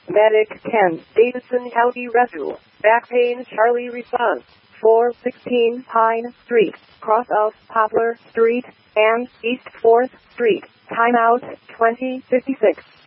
Medic 10, Davidson County Rescue. Back pain, Charlie response. 416 Pine Street, cross of Poplar Street and East 4th Street. Timeout 2056.